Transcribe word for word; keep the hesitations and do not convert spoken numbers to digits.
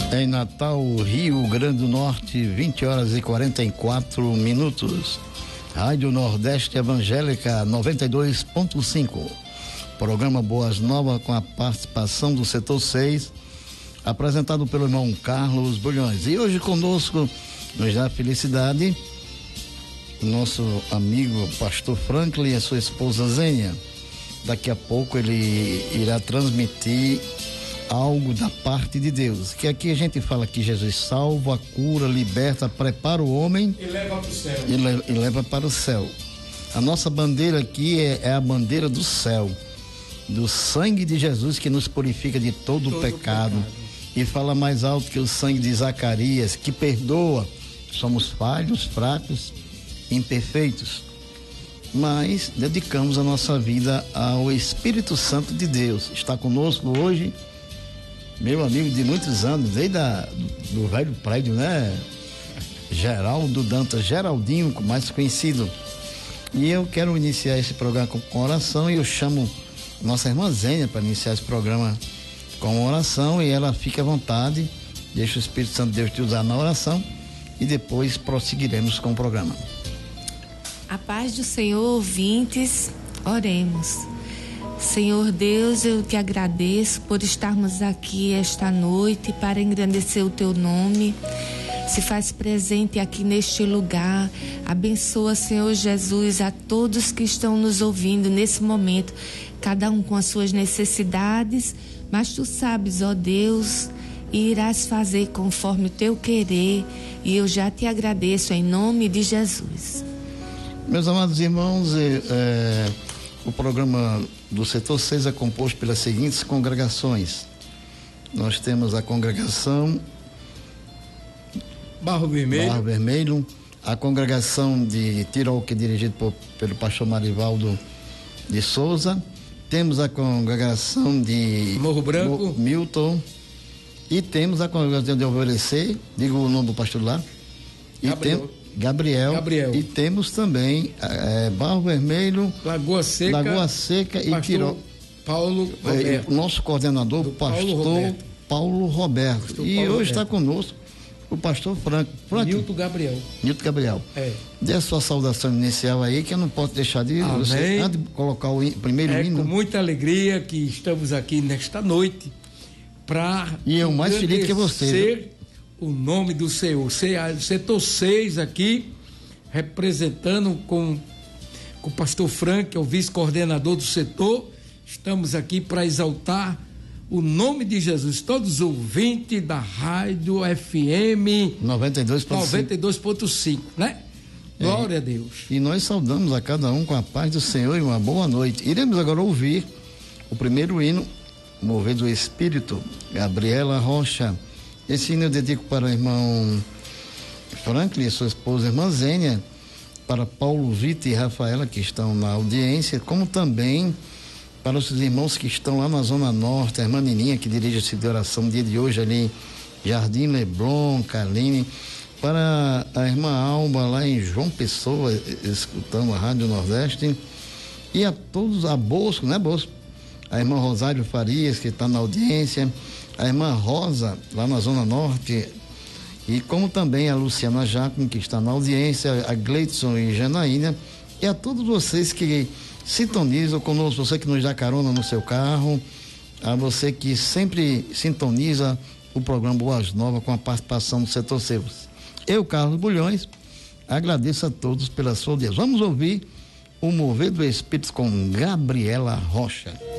Em Natal, Rio Grande do Norte, vinte horas e quarenta e quatro minutos. Rádio Nordeste Evangélica noventa e dois ponto cinco. Programa Boas Novas com a participação do setor seis, apresentado pelo irmão Carlos Bulhões. E hoje conosco, nos dá felicidade, o nosso amigo pastor Franklin e a sua esposa Zênia. Daqui a pouco ele irá transmitir algo da parte de Deus, que aqui a gente fala que Jesus salva, cura, liberta, prepara o homem e leva para o céu. E, le, e leva para o céu. A nossa bandeira aqui é, é a bandeira do céu, do sangue de Jesus que nos purifica de todo, todo pecado. pecado. E fala mais alto que o sangue de Zacarias, que perdoa. Somos falhos, fracos, imperfeitos, mas dedicamos a nossa vida ao Espírito Santo de Deus. Está conosco hoje meu amigo de muitos anos, desde a, do, do velho prédio, né? Geraldo Dantas, Geraldinho, mais conhecido. E eu quero iniciar esse programa com, com oração, e eu chamo nossa irmã Zênia para iniciar esse programa com oração, e ela fica à vontade, deixa o Espírito Santo de Deus te usar na oração, e depois prosseguiremos com o programa. A paz do Senhor, ouvintes, oremos. Senhor Deus, eu te agradeço por estarmos aqui esta noite para engrandecer o teu nome. Se faz presente aqui neste lugar. Abençoa, Senhor Jesus, a todos que estão nos ouvindo nesse momento, cada um com as suas necessidades, mas tu sabes, ó Deus, e irás fazer conforme o teu querer, e eu já te agradeço em nome de Jesus. Meus amados irmãos, é, é, o programa do setor seis é composto pelas seguintes congregações. Nós temos a congregação Barro Vermelho, Barro Vermelho, a congregação de Tirol, que é dirigida por, pelo pastor Marivaldo de Souza. Temos a congregação de Morro Branco, Mo, Milton, e temos a congregação de Alvorecer, digo o nome do pastor lá, e Gabriel. tem Gabriel, Gabriel. E temos também é, Barro Vermelho, Lagoa Seca, Lagoa Seca e Tirol. Paulo é, Roberto. Nosso coordenador, o pastor Paulo Roberto. Paulo Roberto. Pastor e Paulo hoje Roberto. Está conosco o pastor Franco. Franco Nilton Gabriel. Nilton Gabriel. É. Dê a sua saudação inicial aí, que eu não posso deixar de Amém. Você, antes de colocar o primeiro é hino. Com muita alegria que estamos aqui nesta noite para e eu mais feliz que você, o nome do Senhor. Setor seis aqui, representando com, com o pastor Frank, que é o vice-coordenador do setor. Estamos aqui para exaltar o nome de Jesus. Todos os ouvintes da rádio F M noventa e dois ponto cinco, né? Glória é. a Deus. E nós saudamos a cada um com a paz do Senhor e uma boa noite. Iremos agora ouvir o primeiro hino, Mover do Espírito, Gabriela Rocha. Esse hino eu dedico para o irmão Franklin e sua esposa, irmã Zênia, para Paulo Vitor e Rafaela, que estão na audiência, como também para os irmãos que estão lá na Zona Norte, a irmã Nininha, que dirige esse de oração no dia de hoje ali, Jardim Leblon, Caline, para a irmã Alba lá em João Pessoa, escutando a Rádio Nordeste, e a todos, a Bosco, né Bosco? A irmã Rosário Farias, que está na audiência, a irmã Rosa, lá na Zona Norte, e como também a Luciana Jacome, que está na audiência, a Gleidson e Janaína, e a todos vocês que sintonizam conosco, você que nos dá carona no seu carro, a você que sempre sintoniza o programa Boas Novas com a participação do setor seis. Eu, Carlos Bulhões, agradeço a todos pela sua audiência. Vamos ouvir o Mover do Espírito com Gabriela Rocha.